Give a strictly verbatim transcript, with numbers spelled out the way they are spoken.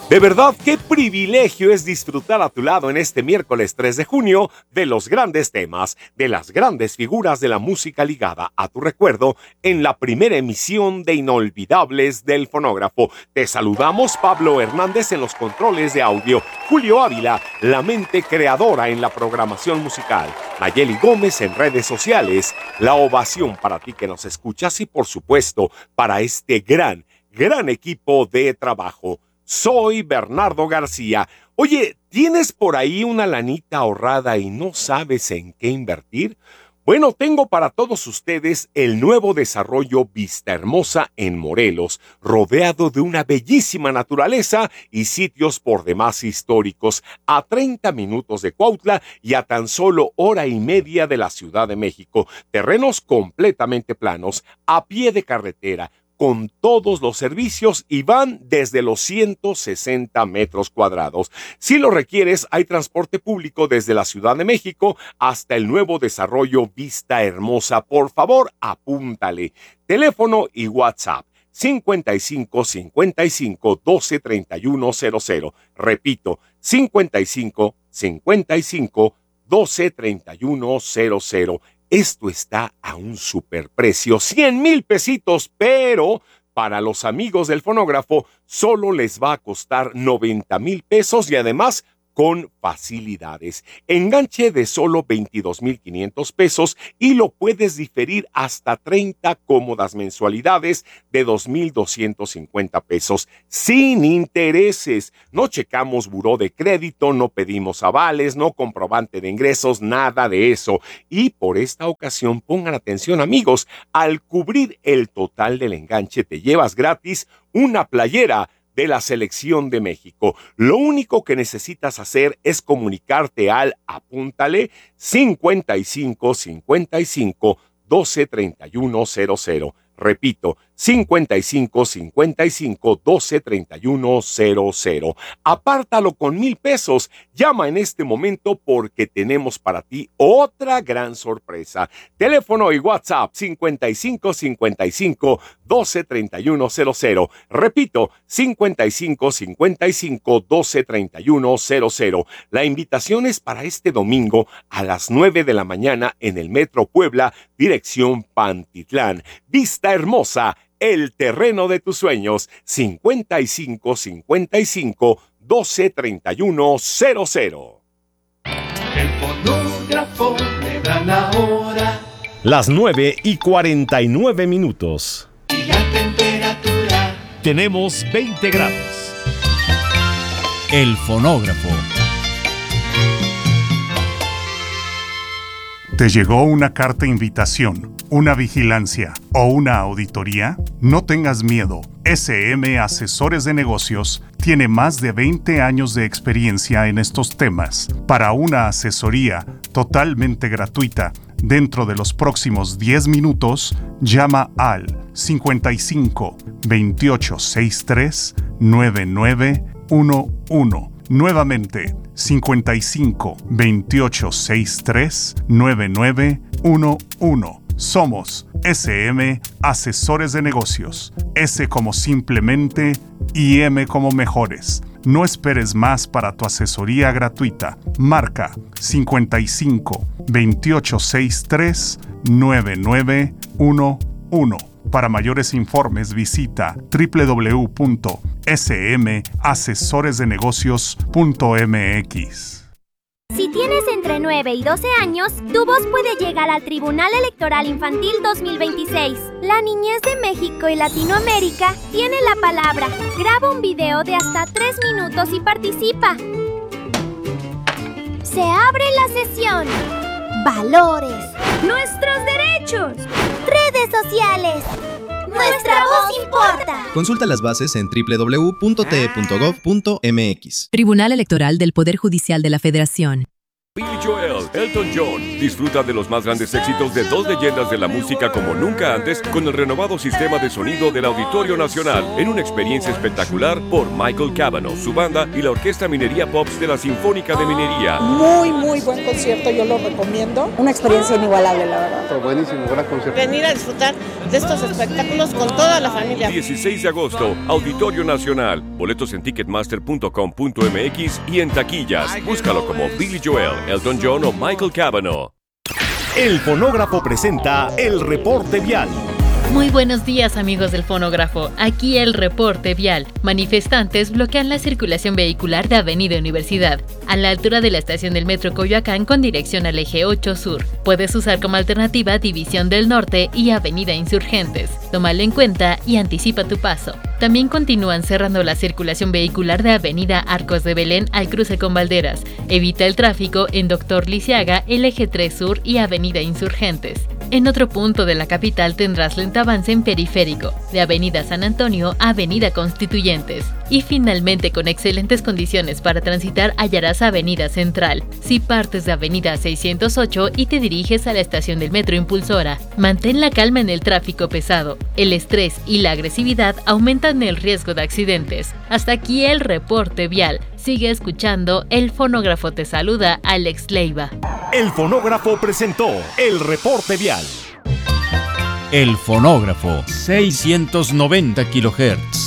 De verdad, qué privilegio es disfrutar a tu lado en este miércoles tres de junio de los grandes temas, de las grandes figuras de la música ligada a tu recuerdo en la primera emisión de Inolvidables del Fonógrafo. Te saludamos Pablo Hernández en los controles de audio, Julio Ávila, la mente creadora en la programación musical, Nayeli Gómez en redes sociales, la ovación para ti que nos escuchas y por supuesto para este gran, gran equipo de trabajo. Soy Bernardo García. Oye, ¿tienes por ahí una lanita ahorrada y no sabes en qué invertir? Bueno, tengo para todos ustedes el nuevo desarrollo Vista Hermosa en Morelos, rodeado de una bellísima naturaleza y sitios por demás históricos, a treinta minutos de Cuautla y a tan solo hora y media de la Ciudad de México. Terrenos completamente planos, a pie de carretera, con todos los servicios y van desde los ciento sesenta metros cuadrados. Si lo requieres, hay transporte público desde la Ciudad de México hasta el nuevo desarrollo Vista Hermosa. Por favor, apúntale. Teléfono y WhatsApp cincuenta y cinco cincuenta y cinco doce treinta y uno cero cero. Repito, cincuenta y cinco cincuenta y cinco doce treinta y uno cero cero. Esto está a un superprecio, cien mil pesitos, pero para los amigos del fonógrafo solo les va a costar noventa mil pesos y además con facilidades. Enganche de solo veintidós mil quinientos pesos y lo puedes diferir hasta treinta cómodas mensualidades de dos mil doscientos cincuenta pesos sin intereses. No checamos buró de crédito, no pedimos avales, no comprobante de ingresos, nada de eso. Y por esta ocasión pongan atención amigos, al cubrir el total del enganche te llevas gratis una playera de la Selección de México. Lo único que necesitas hacer es comunicarte al apúntale cincuenta y cinco cincuenta y cinco doce treinta y uno cero cero. Repito, cincuenta y cinco cincuenta y cinco doce treinta y uno cero cero. Apártalo con mil pesos. Llama en este momento porque tenemos para ti otra gran sorpresa. Teléfono y WhatsApp cincuenta y cinco cincuenta y cinco doce treinta y uno cero cero. Repito, cincuenta y cinco cincuenta y cinco doce treinta y uno cero cero. La invitación es para este domingo a las nueve de la mañana en el Metro Puebla, dirección Pantitlán. Vista Hermosa, el terreno de tus sueños, cincuenta y cinco cincuenta y cinco doce treinta y uno cero cero. El fonógrafo me da la hora. Las nueve y cuarenta y nueve minutos. Y la temperatura. Tenemos veinte grados. El fonógrafo. ¿Te llegó una carta invitación, una vigilancia o una auditoría? No tengas miedo. S M Asesores de Negocios tiene más de veinte años de experiencia en estos temas. Para una asesoría totalmente gratuita, dentro de los próximos diez minutos, llama al cincuenta y cinco veintiocho sesenta y tres noventa y nueve once. Nuevamente, cincuenta y cinco veintiocho sesenta y tres noventa y nueve once. Somos S M Asesores de Negocios. S como simplemente y M como mejores. No esperes más para tu asesoría gratuita. Marca cincuenta y cinco veintiocho sesenta y tres noventa y nueve once. Para mayores informes visita doble u doble u doble u punto s m asesores de negocios punto m x. Si tienes entre nueve y doce años, tu voz puede llegar al Tribunal Electoral Infantil dos mil veintiséis. La niñez de México y Latinoamérica tiene la palabra. Graba un video de hasta tres minutos y participa. Se abre la sesión. Valores. Nuestros derechos. Redes sociales. Nuestra voz importa. Consulta las bases en doble u doble u doble u punto t e punto gov punto m x. Tribunal Electoral del Poder Judicial de la Federación. Billy Joel, Elton John. Disfruta de los más grandes éxitos de dos leyendas de la música como nunca antes con el renovado sistema de sonido del Auditorio Nacional en una experiencia espectacular por Michael Cavanaugh, su banda y la Orquesta Minería Pops de la Sinfónica de Minería. Muy, muy buen concierto, yo lo recomiendo. Una experiencia inigualable, la verdad. Fue buenísimo, gran concierto. Venir a disfrutar de estos espectáculos con toda la familia. dieciséis de agosto, Auditorio Nacional. Boletos en ticketmaster punto com punto m x y en taquillas. Búscalo como Billy Joel, Elton John o Michael Cavanaugh. El Fonógrafo presenta el reporte vial. Muy buenos días, amigos del Fonógrafo. Aquí el reporte vial. Manifestantes bloquean la circulación vehicular de Avenida Universidad, a la altura de la estación del Metro Coyoacán con dirección al eje ocho Sur. Puedes usar como alternativa División del Norte y Avenida Insurgentes. Tómalo en cuenta y anticipa tu paso. También continúan cerrando la circulación vehicular de Avenida Arcos de Belén al cruce con Valderas. Evita el tráfico en Doctor Lisiaga, el eje tres Sur y Avenida Insurgentes. En otro punto de la capital tendrás lento avance en Periférico, de Avenida San Antonio a Avenida Constituyentes. Y finalmente, con excelentes condiciones para transitar, hallarás Avenida Central. Si partes de Avenida seiscientos ocho y te diriges a la estación del Metro Impulsora, mantén la calma en el tráfico pesado. El estrés y la agresividad aumentan el riesgo de accidentes. Hasta aquí el reporte vial. Sigue escuchando, el Fonógrafo te saluda, Alex Leiva. El Fonógrafo presentó el reporte vial. El Fonógrafo, seiscientos noventa kilohertz.